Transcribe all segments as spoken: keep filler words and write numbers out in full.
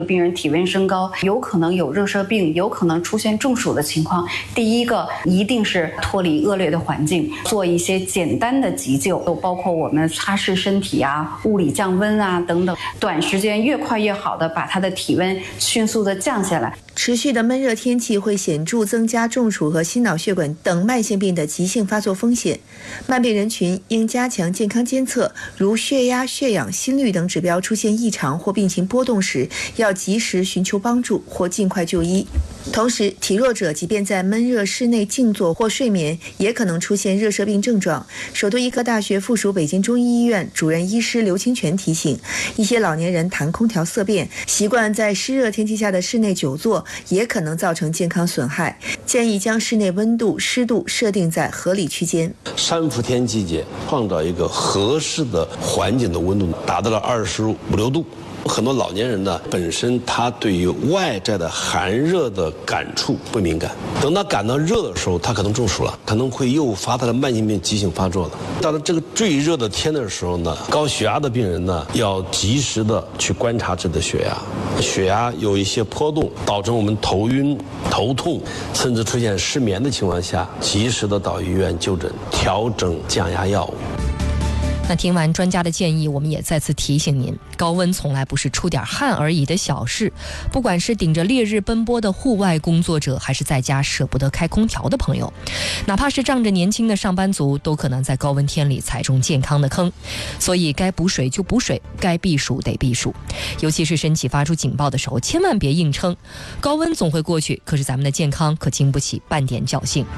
病人体温升高，有可能有热射病，有可能出现中暑的情况，第一个一定是脱离恶劣的环境，做一些简单的急救，都包括我们擦拭身体啊、物理降温啊等等，短时间越快越好的把他的体温迅速的降下来。 持续的闷热天气会显著增加中暑和心脑血管等慢性病的急性发作风险。慢病人群应加强健康监测，如血压、血氧、心率等指标出现异常或病情波动时，要及时寻求帮助或尽快就医。同时，体弱者即便在闷热室内静坐或睡眠，也可能出现热射病症状。首都医科大学附属北京中医医院主任医师刘清泉提醒，一些老年人谈空调色变，习惯在湿热天气下的室内久坐，也可能造成健康损害，建议将室内温度、湿度设定在合理区间。 三伏天季节，创造一个合适的环境的温度达到了二十五六度。很多老年人呢，本身他对于外在的寒热的感触不敏感，等他感到热的时候，他可能中暑了，可能会诱发他的慢性病急性发作了。到了这个最热的天的时候呢，高血压的病人呢，要及时的去观察自己的血压，血压有一些波动，导致我们头晕、头痛，甚至出现失眠的情况下，及时的到医院就诊，调整降压药物。 那听完专家的建议，我们也再次提醒您，高温从来不是出点汗而已的小事。不管是顶着烈日奔波的户外工作者，还是在家舍不得开空调的朋友，哪怕是仗着年轻的上班族，都可能在高温天里踩中健康的坑。所以该补水就补水，该避暑得避暑。尤其是身体发出警报的时候，千万别硬撑。高温总会过去，可是咱们的健康可经不起半点侥幸。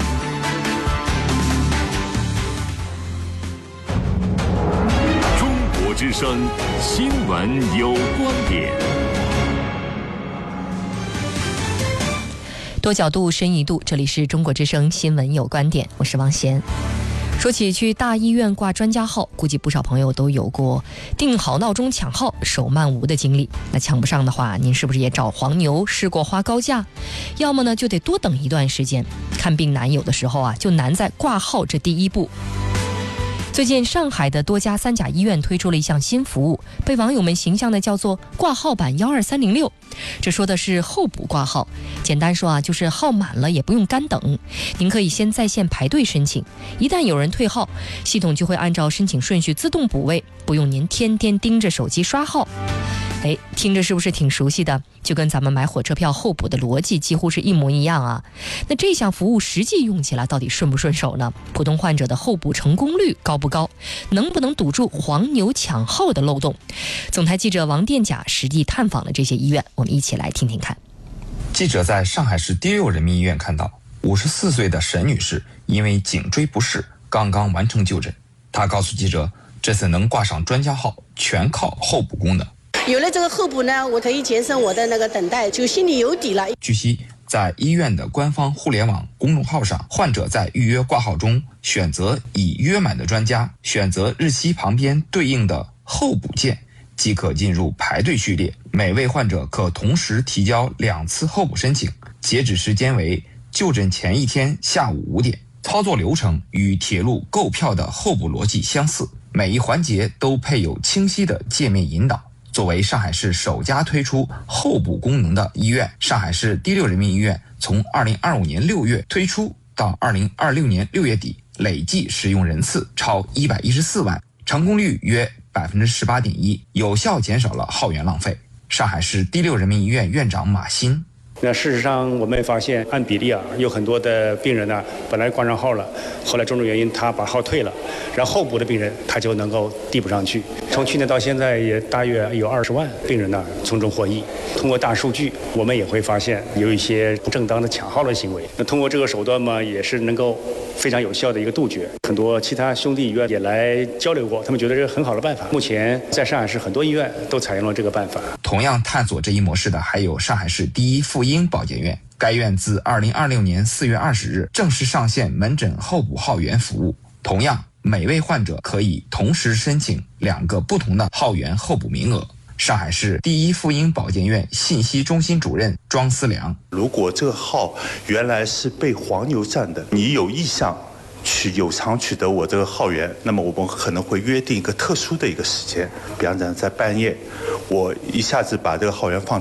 之声新闻有观点， 多角度深一度，这里是中国之声新闻有观点，我是王贤。说起去大医院挂专家号，估计不少朋友都有过定好闹钟抢号手慢无的经历。那抢不上的话，您是不是也找黄牛试过花高价？要么呢就得多等一段时间。看病难，有的时候啊就难在挂号这第一步。最近上海的多家三甲医院推出了一项新服务，被网友们形象的叫做挂号版一二三零六。这说的是候补挂号，简单说啊，就是号满了也不用干等，您可以先在线排队申请，一旦有人退号，系统就会按照申请顺序自动补位，不用您天天盯着手机刷号。哎，听着是不是挺熟悉的？就跟咱们买火车票候补的逻辑几乎是一模一样啊。那这项服务实际用起来到底顺不顺手呢？普通患者的候补成功率高不高？能不能堵住黄牛抢号的漏洞？总台记者王殿甲实地探访了这些医院，我们一起来听听看。 记者在上海市第六人民医院看到，五十四岁的沈女士因为颈椎不适，刚刚完成就诊。她告诉记者，这次能挂上专家号，全靠候补功能。 有了这个候补呢，我可以节省我的那个等待，就心里有底了。 据悉，在医院的官方互联网公众号上，患者在预约挂号中选择已约满的专家，选择日期旁边对应的候补键，即可进入排队序列。每位患者可同时提交两次候补申请，截止时间为就诊前一天下午五点。操作流程与铁路购票的候补逻辑相似，每一环节都配有清晰的界面引导。作为上海市首家推出候补功能的医院，上海市第六人民医院从二零二五年六月推出到二零二六年六月底，累计使用人次超一百一十四万，成功率约百分之十八点一，有效减少了号源浪费。上海市第六人民医院院长马新。 那事实上，我们发现按比例啊，有很多的病人呢、啊，本来挂上号了，后来种种原因他把号退了，然后候补的病人他就能够递补上去。从去年到现在，也大约有二十万病人呢从中获益。通过大数据，我们也会发现有一些不正当的抢号的行为。那通过这个手段嘛，也是能够非常有效的一个杜绝。很多其他兄弟医院也来交流过，他们觉得这是很好的办法。目前在上海市很多医院都采用了这个办法。 同样探索这一模式的还有上海市第一妇婴保健院，该院自二零二六年四月二十日正式上线门诊候补号源服务。同样，每位患者可以同时申请两个不同的号源候补名额。上海市第一妇婴保健院信息中心主任庄思良， 如果这个号原来是被黄牛占的，你有意向去有偿取得我这个号源，那么我们可能会约定一个特殊的一个时间，比方讲在半夜，我一下子把这个号源放